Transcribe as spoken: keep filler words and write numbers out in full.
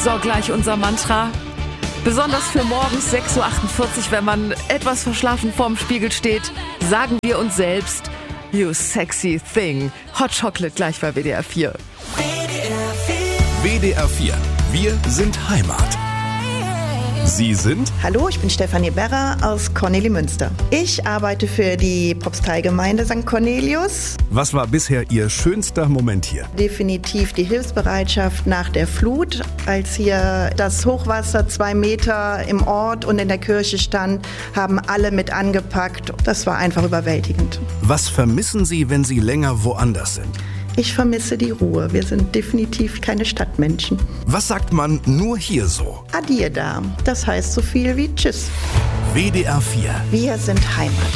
So, gleich unser Mantra. Besonders für morgens sechs Uhr achtundvierzig, wenn man etwas verschlafen vorm Spiegel steht, sagen wir uns selbst, you sexy thing. Hot Chocolate gleich bei W D R vier. W D R vier. Wir sind Heimat. Sie sind? Hallo, ich bin Stefanie Berrer aus Kornelimünster. Ich arbeite für die Propsteigemeinde Sankt Cornelius. Was war bisher Ihr schönster Moment hier? Definitiv die Hilfsbereitschaft nach der Flut, als hier das Hochwasser zwei Meter im Ort und in der Kirche stand, haben alle mit angepackt. Das war einfach überwältigend. Was vermissen Sie, wenn Sie länger woanders sind? Ich vermisse die Ruhe. Wir sind definitiv keine Stadtmenschen. Was sagt man nur hier so? Adieu da. Das heißt so viel wie Tschüss. W D R vier. Wir sind Heimat.